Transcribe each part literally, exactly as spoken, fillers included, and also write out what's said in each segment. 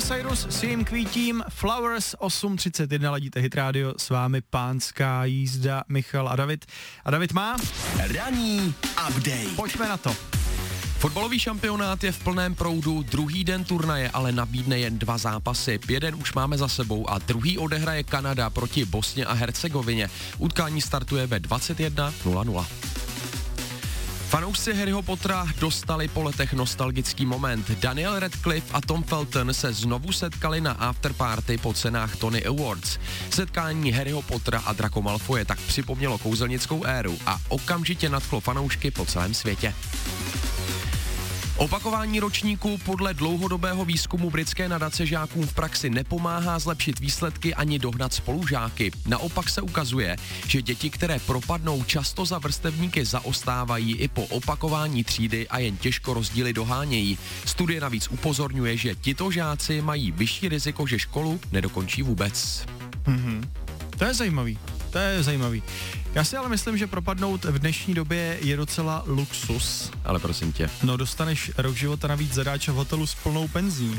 Cyrus s jejím kvítím Flowers. Osm třicet jedna ladíte Hit Radio, s vámi pánská jízda, Michal a David. A David má ranní update. Pojďme na to. Fotbalový šampionát je v plném proudu, druhý den turnaje ale nabídne jen dva zápasy. Jeden už máme za sebou a druhý odehraje Kanada proti Bosně a Hercegovině. Utkání startuje ve dvacet jedna nula nula. Fanoušci Harryho Pottera dostali po letech nostalgický moment. Daniel Radcliffe a Tom Felton se znovu setkali na afterparty po cenách Tony Awards. Setkání Harryho Pottera a Draco Malfoye tak připomnělo kouzelnickou éru a okamžitě nadchlo fanoušky po celém světě. Opakování ročníků podle dlouhodobého výzkumu britské nadace žákům v praxi nepomáhá zlepšit výsledky ani dohnat spolužáky. Naopak se ukazuje, že děti, které propadnou, často za vrstevníky zaostávají i po opakování třídy a jen těžko rozdíly dohánějí. Studie navíc upozorňuje, že tito žáci mají vyšší riziko, že školu nedokončí vůbec. Mhm. To je zajímavý. To je zajímavý. Já si ale myslím, že propadnout v dnešní době je docela luxus. Ale prosím tě. No, dostaneš rok života navíc zadáče v hotelu s plnou penzí.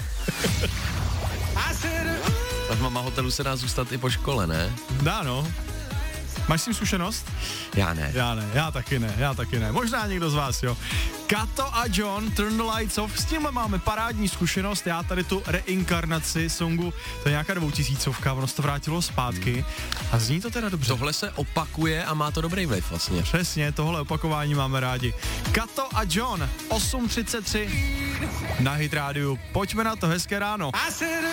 A v mama hotelu se dá zůstat i po škole, ne? Dá, no. Máš s tím zkušenost? Já ne. Já ne, já taky ne, já taky ne. Možná někdo z vás, jo. Kato a John, Turn the Lights Off, s tímhle máme parádní zkušenost, já tady tu reinkarnaci songu, to je nějaká dvoutisícovka, ono se to vrátilo zpátky a zní to teda dobře. Tohle se opakuje a má to dobrý vliv vlastně. Přesně, tohle opakování máme rádi. Kato a John, osm třicet tři na Hit Radio, pojďme na to, hezké ráno.